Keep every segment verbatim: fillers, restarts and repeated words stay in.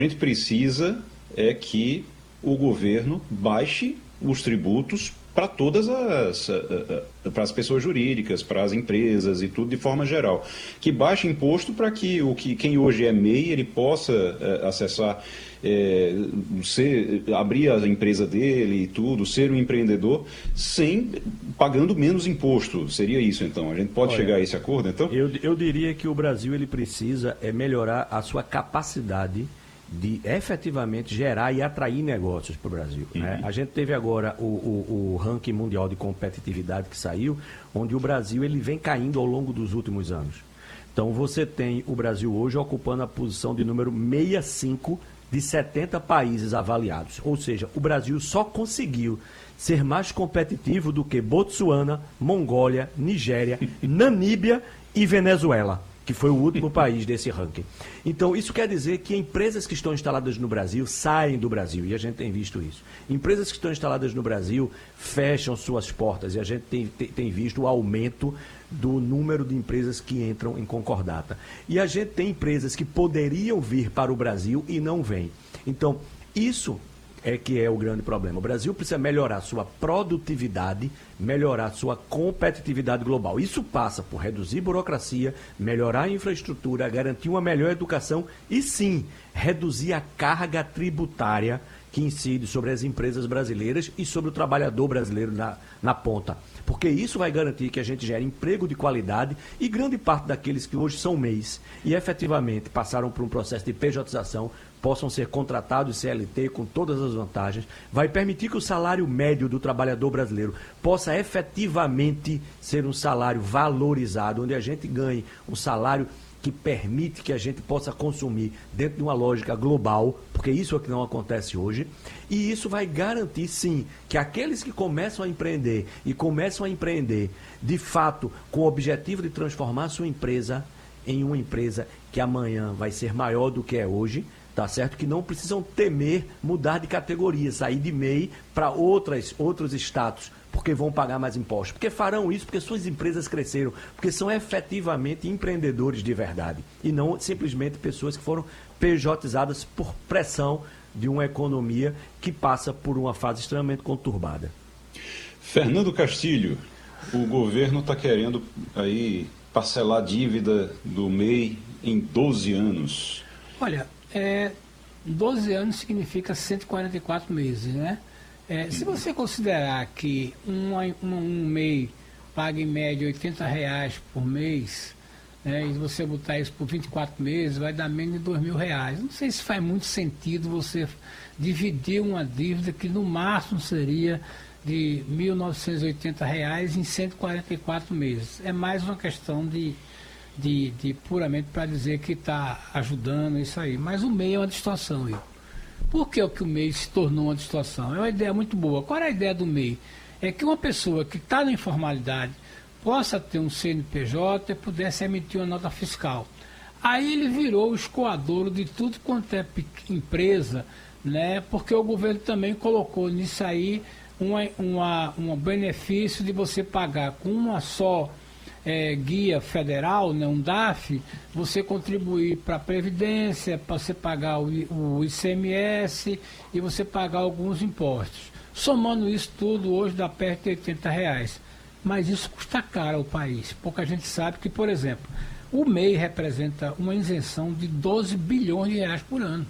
A gente precisa é que o governo baixe os tributos para todas as para as pessoas jurídicas, para as empresas e tudo de forma geral. Que baixe imposto para que o que quem hoje é M E I ele possa é, acessar, é, ser, abrir a empresa dele e tudo, ser um empreendedor sem pagando menos imposto. Seria isso então? A gente pode Olha, chegar a esse acordo então? Eu, eu diria que o Brasil ele precisa é melhorar a sua capacidade de efetivamente gerar e atrair negócios para o Brasil. Uhum. Né? A gente teve agora o, o, o ranking mundial de competitividade que saiu, onde o Brasil ele vem caindo ao longo dos últimos anos. Então você tem o Brasil hoje ocupando a posição de número sessenta e cinco de setenta países avaliados. Ou seja, o Brasil só conseguiu ser mais competitivo do que Botsuana, Mongólia, Nigéria, Namíbia e Venezuela, que foi o último país desse ranking. Então, isso quer dizer que empresas que estão instaladas no Brasil saem do Brasil, e a gente tem visto isso. Empresas que estão instaladas no Brasil fecham suas portas, e a gente tem, tem, tem visto o aumento do número de empresas que entram em concordata. E a gente tem empresas que poderiam vir para o Brasil e não vêm. Então, isso é que é o grande problema. O Brasil precisa melhorar sua produtividade, melhorar sua competitividade global. Isso passa por reduzir burocracia, melhorar a infraestrutura, garantir uma melhor educação e, sim, reduzir a carga tributária que incide sobre as empresas brasileiras e sobre o trabalhador brasileiro na, na ponta. Porque isso vai garantir que a gente gere emprego de qualidade e grande parte daqueles que hoje são M E Is e efetivamente passaram por um processo de pejotização possam ser contratados C L T com todas as vantagens, vai permitir que o salário médio do trabalhador brasileiro possa efetivamente ser um salário valorizado, onde a gente ganhe um salário que permite que a gente possa consumir dentro de uma lógica global, porque isso é o que não acontece hoje, e isso vai garantir, sim, que aqueles que começam a empreender e começam a empreender, de fato, com o objetivo de transformar a sua empresa em uma empresa que amanhã vai ser maior do que é hoje, tá certo? Que não precisam temer mudar de categoria, sair de M E I para outras outros status, porque vão pagar mais impostos. Porque farão isso porque suas empresas cresceram, porque são efetivamente empreendedores de verdade e não simplesmente pessoas que foram pejotizadas por pressão de uma economia que passa por uma fase extremamente conturbada. Fernando Castilho, o governo está querendo aí parcelar a dívida do M E I em doze anos. Olha, é, doze anos significa cento e quarenta e quatro meses, né? É, se você considerar que um, um, um M E I paga em média oitenta reais por mês, né, e você botar isso por vinte e quatro meses, vai dar menos de dois mil reais. Não sei se faz muito sentido você dividir uma dívida que no máximo seria de mil novecentos e oitenta reais em cento e quarenta e quatro meses. É mais uma questão de... De, de puramente para dizer que está ajudando isso aí. Mas o M E I é uma distorção. Aí. Por que, que o M E I se tornou uma distorção? É uma ideia muito boa. Qual é a ideia do M E I? É que uma pessoa que está na informalidade possa ter um C N P J e pudesse emitir uma nota fiscal. Aí ele virou o escoadouro de tudo quanto é empresa, né? Porque o governo também colocou nisso aí um uma, uma benefício de você pagar com uma só É, guia federal, né, um D A F, você contribuir para a Previdência, para você pagar o, o I C M S e você pagar alguns impostos. Somando isso tudo, hoje dá perto de oitenta reais. Mas isso custa caro ao país. Pouca gente sabe que, por exemplo, o M E I representa uma isenção de doze bilhões de reais por ano.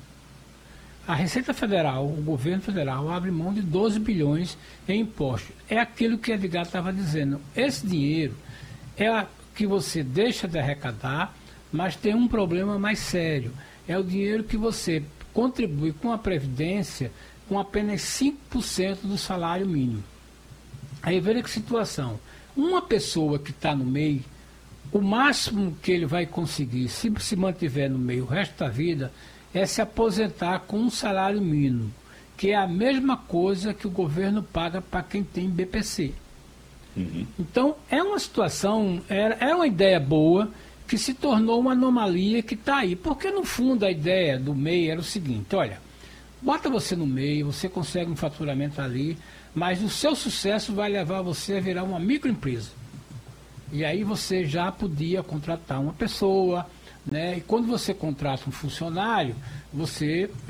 A Receita Federal, o governo federal, abre mão de doze bilhões em impostos. É aquilo que Edgar estava dizendo. Esse dinheiro é a que você deixa de arrecadar, mas tem um problema mais sério. É o dinheiro que você contribui com a Previdência com apenas cinco por cento do salário mínimo. Aí veja que situação. Uma pessoa que está no M E I, o máximo que ele vai conseguir, se se mantiver no M E I o resto da vida, é se aposentar com um salário mínimo, que é a mesma coisa que o governo paga para quem tem B P C. Uhum. Então, é uma situação, era, era uma ideia boa que se tornou uma anomalia que está aí. Porque, no fundo, a ideia do M E I era o seguinte, olha, bota você no M E I, você consegue um faturamento ali, mas o seu sucesso vai levar você a virar uma microempresa. E aí você já podia contratar uma pessoa, né? E quando você contrata um funcionário, você